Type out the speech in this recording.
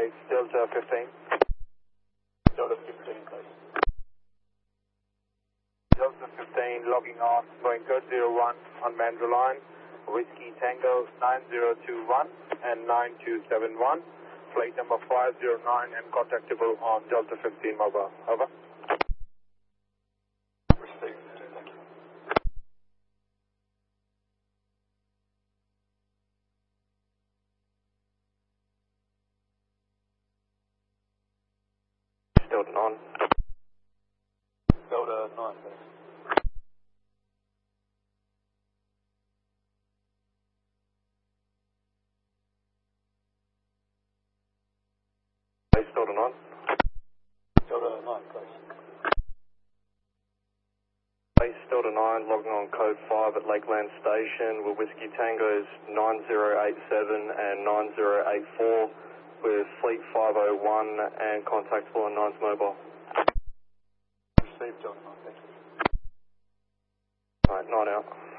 place, Delta 15. Delta 15, please. Delta 15 logging on, going code 01 on Mandra line, Whiskey Tango 9021 and 9271, flight number 509 and contactable on Delta 15 mobile. Over. Received, thank you. Delta 9. Delta 9, please. Base Delta 9. Delta 9, please. Base Delta 9 logging on code 5 at Lakeland Station with Whiskey Tangos 9087 and 9084 with Fleet 501 and contactable on 9's mobile. Received, John. Thank you. Alright, 9 out.